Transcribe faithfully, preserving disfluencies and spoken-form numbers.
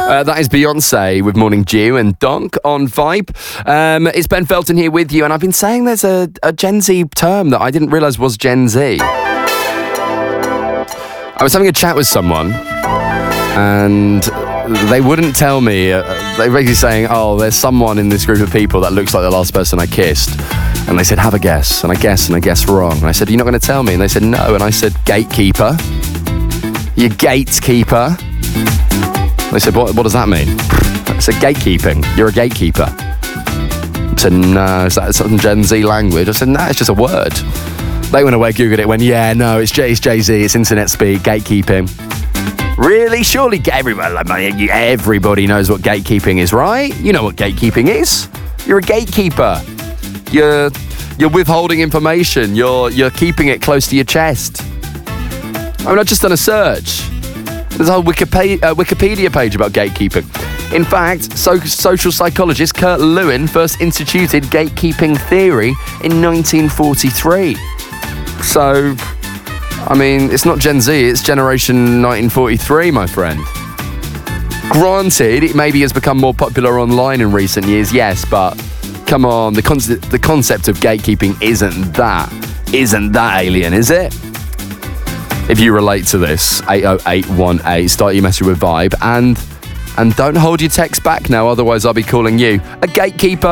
Uh, that is Beyonce with Morning Dew and Donk on Vibe. Um, it's Ben Felton here with you, and I've been saying there's a, a Gen Z term that I didn't realise was Gen Z. I was having a chat with someone, and they wouldn't tell me. Uh, they were basically saying, oh, there's someone in this group of people that looks like the last person I kissed. And they said, have a guess. And I guessed, and I guessed wrong. And I said, you're not going to tell me? And they said, no. And I said, gatekeeper. You gatekeeper. They said, what, what does that mean? I said, gatekeeping. You're a gatekeeper. I said, no, is that some Gen Z language? I said, no, it's just a word. They went away, Googled it, went, yeah, no, it's, J- it's Jay-Z, it's internet speak, gatekeeping. Really? Surely everybody, like, everybody knows what gatekeeping is, right? You know what gatekeeping is. You're a gatekeeper. You're, you're withholding information. You're, you're keeping it close to your chest. I mean, I've just done a search. There's a whole Wikipedia, uh, Wikipedia page about gatekeeping. In fact, so, social psychologist Kurt Lewin first instituted gatekeeping theory in nineteen forty-three. So, I mean, it's not Gen Z, it's Generation nineteen forty-three, my friend. Granted, it maybe has become more popular online in recent years, yes, but come on, the concept, the concept of gatekeeping isn't that, isn't that alien, is it? If you relate to this, eight oh eight one eight, start your message with Vibe, and and don't hold your text back now, otherwise I'll be calling you a gatekeeper.